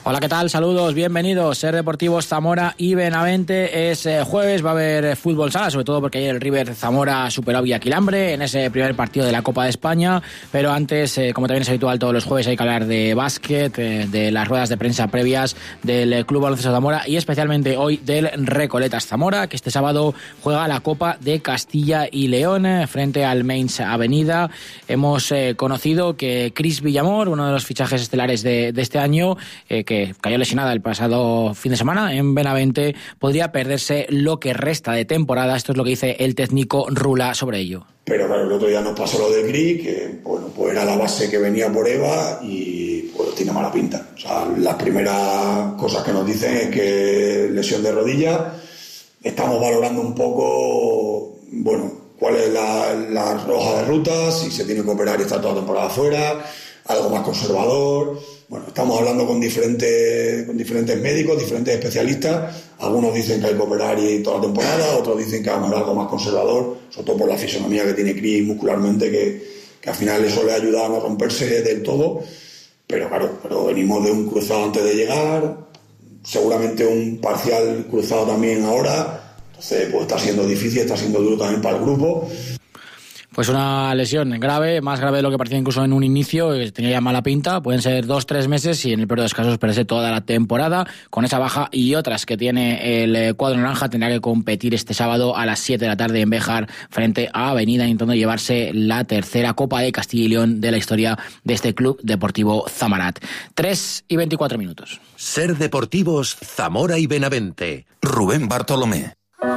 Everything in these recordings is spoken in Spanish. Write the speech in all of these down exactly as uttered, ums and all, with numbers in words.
Hola, ¿qué tal? Saludos, bienvenidos. Ser Deportivos Zamora y Benavente. Es eh, jueves, va a haber fútbol sala, sobre todo porque ayer el River Zamora superó a Villaquilambre en ese primer partido de la Copa de España. Pero antes, eh, como también es habitual todos los jueves, hay que hablar de básquet, eh, de las ruedas de prensa previas del Club Baloncesto Zamora y especialmente hoy del Recoletas Zamora, que este sábado juega la Copa de Castilla y León eh, frente al Mainz Avenida. Hemos eh, conocido que Cris Villamor, uno de los fichajes estelares de, de este año, eh, que cayó lesionada el pasado fin de semana en Benavente, podría perderse lo que resta de temporada. Esto es lo que dice el técnico Rula sobre ello. Pero claro, el otro día nos pasó lo de Cris, que bueno, pues era la base que venía por Eva y pues tiene mala pinta. O sea, las primeras cosas que nos dicen es que lesión de rodilla. Estamos valorando un poco, bueno, cuál es la, la hoja de ruta, si se tiene que operar y estar toda la temporada fuera, algo más conservador. Bueno, estamos hablando con diferentes, con diferentes médicos, diferentes especialistas. Algunos dicen que hay que operar y toda la temporada, otros dicen que vamos a algo más conservador, sobre todo por la fisonomía que tiene Cris muscularmente, que, que al final eso le ha ayudado a no romperse del todo. Pero claro, pero venimos de un cruzado antes de llegar, seguramente un parcial cruzado también ahora. Entonces, pues está siendo difícil, está siendo duro también para el grupo. Pues una lesión grave, más grave de lo que parecía incluso en un inicio, tenía ya mala pinta, pueden ser dos, tres meses y en el peor de los casos perderse toda la temporada. Con esa baja y otras que tiene el cuadro naranja, tendrá que competir este sábado a las siete de la tarde en Béjar frente a Avenida, intentando llevarse la tercera Copa de Castilla y León de la historia de este Club Deportivo Zamarat. tres y veinticuatro minutos. Ser Deportivos Zamora y Benavente. Rubén Bartolomé.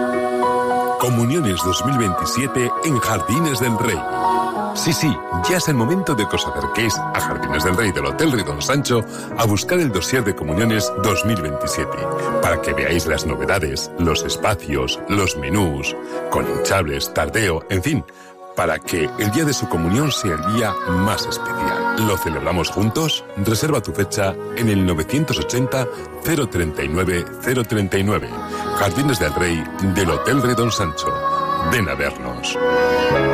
Comuniones dos mil veintisiete en Jardines del Rey. Sí, sí, ya es el momento de que os acerquéis a Jardines del Rey del Hotel Rey Don Sancho a buscar el dossier de Comuniones dos mil veintisiete, para que veáis las novedades, los espacios, los menús, con hinchables, tardeo, en fin, para que el día de su comunión sea el día más especial. ¿Lo celebramos juntos? Reserva tu fecha en el novecientos ochenta, cero treinta y nueve, cero treinta y nueve. Jardines del Rey del Hotel Rey Don Sancho. Ven a vernos.